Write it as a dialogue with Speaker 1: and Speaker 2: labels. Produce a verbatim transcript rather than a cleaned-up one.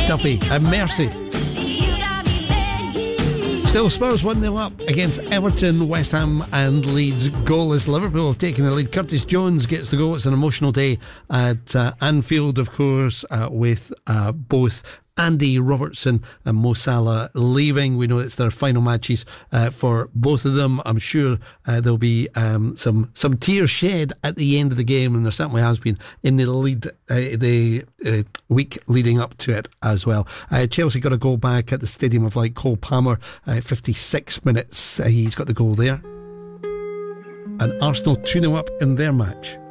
Speaker 1: Duffy and Mercy. Still Spurs one nil up against Everton, West Ham and Leeds goalless. Liverpool have taken the lead. Curtis Jones gets the goal. It's an emotional day at uh, Anfield, of course, uh, with uh, both Andy Robertson and Mo Salah leaving. We know it's their final matches uh, for both of them. I'm sure uh, there'll be um, some some tears shed at the end of the game, and there certainly has been in the lead uh, the uh, week leading up to it as well. Uh, Chelsea got a goal back at the Stadium of Light. Cole Palmer, uh, fifty-six minutes, uh, he's got the goal there. And Arsenal two nil up in their match.